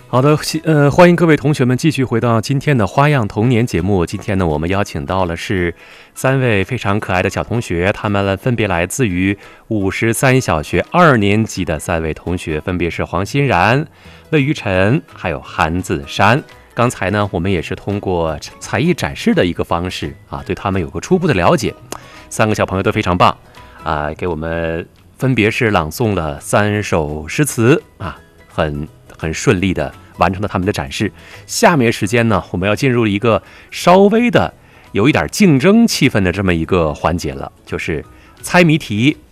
好的，欢迎各位同学们继续回到今天的花样童年节目。今天呢，我们邀请到了是3位非常可爱的小同学，他们分别来自于53小学2年级的3位同学，分别是黄欣然、魏于晨还有韩子珊。刚才呢，我们也是通过才艺展示的一个方式啊，对他们有个初步的了解。3个小朋友都非常棒啊，给我们分别是朗诵了3首诗词啊，很顺利的完成了他们的展示。下面时间呢，我们要进入一个稍微的有一点竞争气氛的这么一个环节了，就是猜谜题